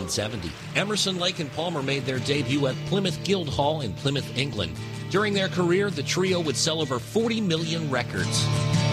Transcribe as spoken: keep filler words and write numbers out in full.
seventy. Emerson, Lake and Palmer made their debut at Plymouth Guildhall in Plymouth, England. During their career, the trio would sell over forty million records.